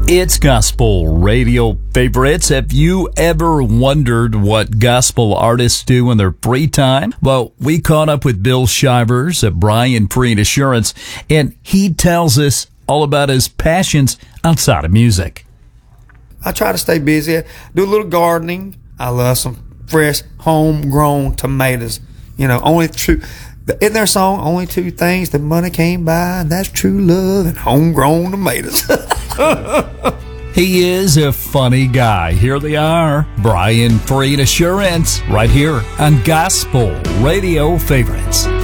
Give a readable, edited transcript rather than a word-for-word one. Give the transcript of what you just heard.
It's Gospel Radio Favorites. Have you ever wondered what gospel artists do in their free time? Well, we caught up with Bill Shivers at Brian Free Assurance, and he tells us all about his passions outside of music. I try to stay busy. Do a little gardening. I love some fresh, homegrown tomatoes. You know, in their song, only two things that money can't buy, and that's true love and homegrown tomatoes. He is a funny guy. Here they are, Brian Free Assurance, right here on Gospel Radio Favorites.